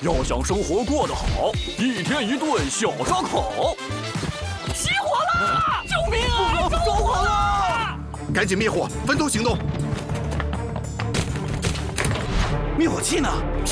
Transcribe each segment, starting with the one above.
要想生活过得好，一天一顿小烧烤。 起火了！救命啊！着火了！ 赶紧灭火，分头行动。 灭火器呢？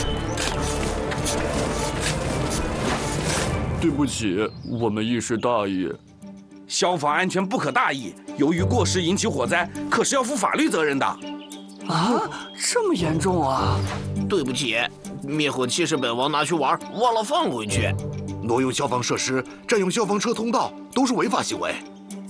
对不起，我们一时大意。 消防安全不可大意，由于过失引起火灾，可是要负法律责任的。 啊，这么严重啊！ 对不起，灭火器是本王拿去玩，忘了放回去。 挪用消防设施、占用消防车通道都是违法行为。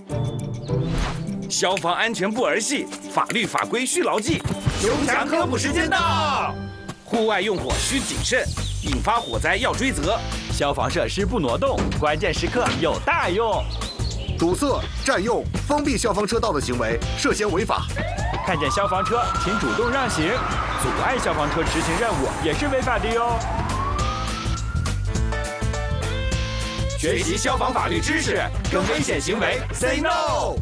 消防安全不儿戏，法律法规需牢记。 熊强科普时间到， 户外用火需谨慎，引发火灾要追责。 消防设施不挪动，关键时刻有大用。 堵塞、占用、封闭消防车道的行为涉嫌违法。 看见消防车，请主动让行，阻碍消防车执行任务也是违法的哟。 学习消防法律知识，跟危险行为 say no。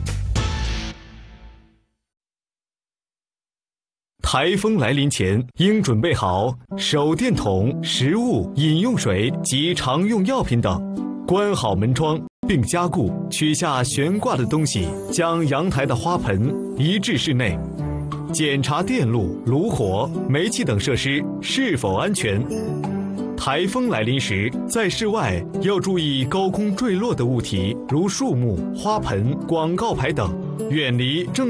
台风来临前，应准备好手电筒、食物、饮用水及常用药品等，关好门窗，并加固，取下悬挂的东西，将阳台的花盆移至室内，检查电路、炉火、煤气等设施是否安全。台风来临时，在室外要注意高空坠落的物体，如树木、花盆、广告牌等，远离正